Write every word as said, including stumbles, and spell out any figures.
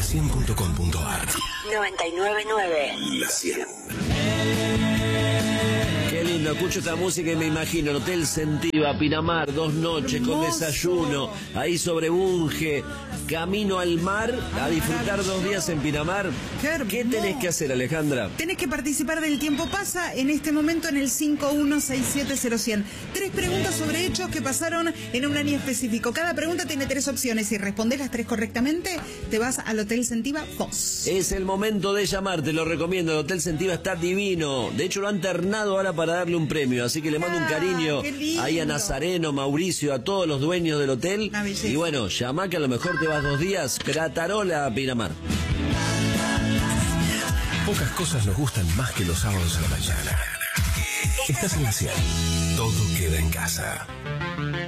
cien punto com punto ar. noventa y nueve punto nueve. La cien. Qué lindo, escucho esta música y me imagino el Hotel Sentiva, Pinamar, dos noches con desayuno, ahí sobre Bunge, camino al mar, a disfrutar dos días en Pinamar. Qué, ¿Qué tenés que hacer, Alejandra? Tenés que participar del Tiempo Pasa en este momento en el cinco uno seis siete cero cien. Tres preguntas sobre hechos que pasaron en un año específico. Cada pregunta tiene tres opciones. Si respondés las tres correctamente, te vas al Hotel Sentiva vos. Es el momento de llamar, te lo recomiendo. El Hotel Sentiva está divino. De hecho, lo han ternado ahora para darle un premio. Así que le mando un cariño ah, ahí a Nazareno, Mauricio, a todos los dueños del hotel. Y bueno, llama que a lo mejor te vas dos días. Gratarola a Pinamar. Pocas cosas nos gustan más que los sábados a la mañana. Estás en la cien. Todo queda en casa.